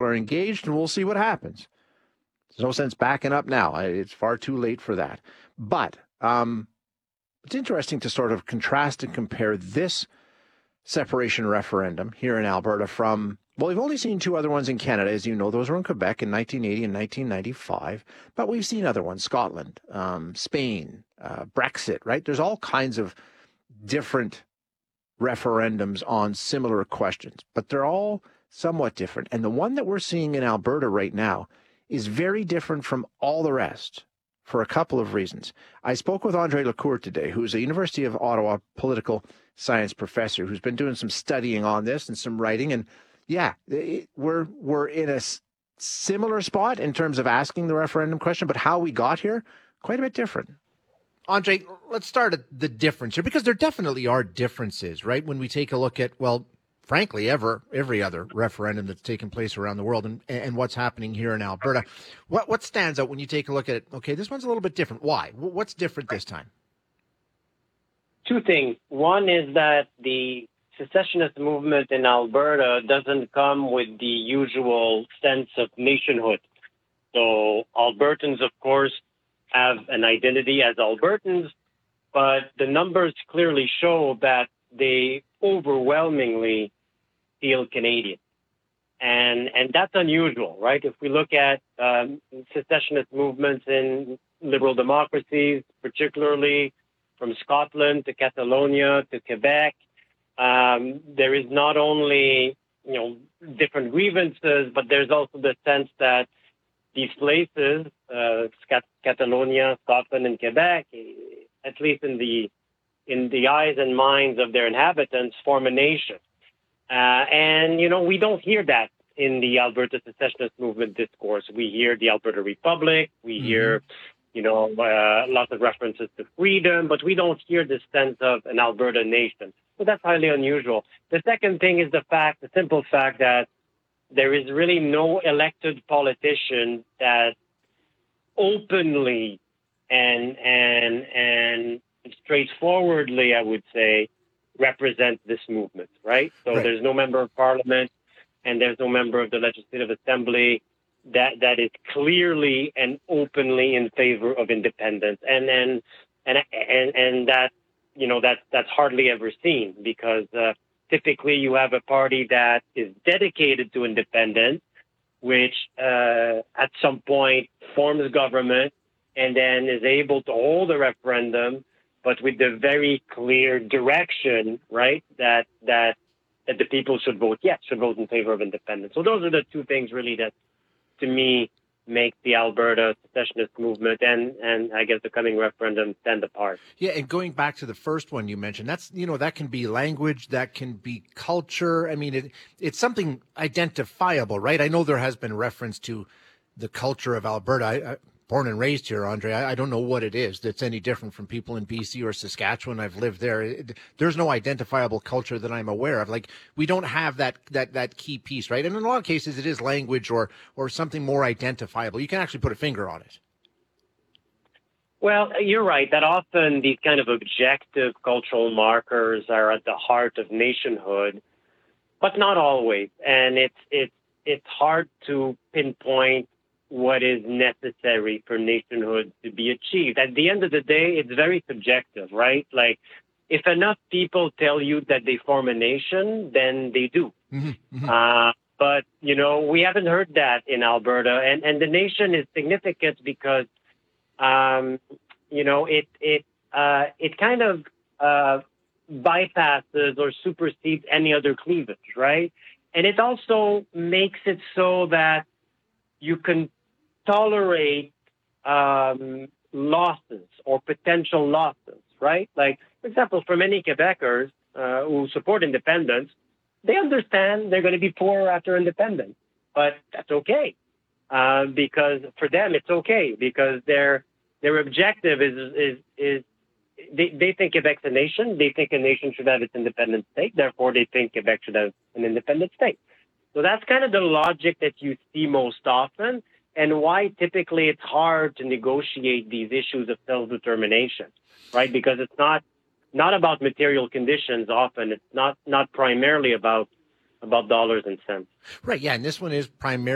are engaged, and we'll see what happens. There's no sense backing up now. It's far too late for that. But it's interesting to sort of contrast and compare this separation referendum here in Alberta from, well, we've only seen two other ones in Canada. As you know, those were in Quebec in 1980 and 1995. But we've seen other ones, Scotland, Spain, Brexit, right? There's all kinds of different referendums on similar questions, but they're all somewhat different. And the one that we're seeing in Alberta right now is very different from all the rest for a couple of reasons. I spoke with Andre Lecourt today, who's a University of Ottawa political science professor who's been doing some studying on this and some writing. And yeah, we're in a similar spot in terms of asking the referendum question, but how we got here, quite a bit different. Andre, let's start at the difference here, because there definitely are differences, right? When we take a look at, well, frankly, every other referendum that's taken place around the world and what's happening here in Alberta. What stands out when you take a look at it? Okay, this one's a little bit different. Why? What's different this time? Two things. One is that the secessionist movement in Alberta doesn't come with the usual sense of nationhood. So Albertans, of course, have an identity as Albertans, but the numbers clearly show that they overwhelmingly feel Canadian. And that's unusual, right? If we look at secessionist movements in liberal democracies, particularly from Scotland to Catalonia to Quebec, there is not only, different grievances, but there's also the sense that these places, Catalonia, Scotland, and Quebec, at least in the eyes and minds of their inhabitants, form a nation. And we don't hear that in the Alberta secessionist movement discourse. We hear the Alberta Republic. We hear, lots of references to freedom, but we don't hear the sense of an Alberta nation. So that's highly unusual. The second thing is the simple fact that there is really no elected politician that openly and straightforwardly, I would say, represent this movement, right? So There's no member of parliament and there's no member of the Legislative Assembly that is clearly and openly in favor of independence. And that, that's hardly ever seen, because typically you have a party that is dedicated to independence, which at some point forms government and then is able to hold a referendum, but with the very clear direction, right, that the people should vote in favor of independence. So those are the two things really that, to me, make the Alberta secessionist movement and I guess the coming referendum stand apart. Yeah, and going back to the first one you mentioned, that's, that can be language, that can be culture. I mean, it's something identifiable, right? I know there has been reference to the culture of Alberta. Born and raised here, Andre. I don't know what it is that's any different from people in BC or Saskatchewan. I've lived there. There's no identifiable culture that I'm aware of. Like, we don't have that key piece, right? And in a lot of cases, it is language or something more identifiable. You can actually put a finger on it. Well, you're right that often these kind of objective cultural markers are at the heart of nationhood, but not always. And it's hard to pinpoint what is necessary for nationhood to be achieved. At the end of the day, it's very subjective, right? Like, if enough people tell you that they form a nation, then they do. Mm-hmm. But, we haven't heard that in Alberta. And the nation is significant because, it kind of bypasses or supersedes any other cleavage, right? And it also makes it so that you can tolerate losses or potential losses, right? Like, for example, for many Quebecers who support independence, they understand they're going to be poor after independence, but that's okay because for them it's okay because their objective is they think Quebec's a nation. They think a nation should have its independent state. Therefore, they think Quebec should have an independent state. So that's kind of the logic that you see most often, and why typically it's hard to negotiate these issues of self-determination, right? Because it's not about material conditions often. It's not primarily about dollars and cents. Right, yeah, and this one is primarily